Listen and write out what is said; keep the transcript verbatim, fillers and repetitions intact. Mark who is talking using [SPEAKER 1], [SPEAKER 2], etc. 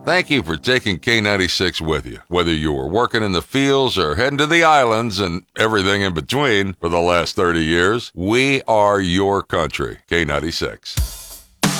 [SPEAKER 1] Thank you for taking K ninety-six with you. Whether you were working in the fields or heading to the islands and everything in between for the last thirty years, we are your country. K ninety-six.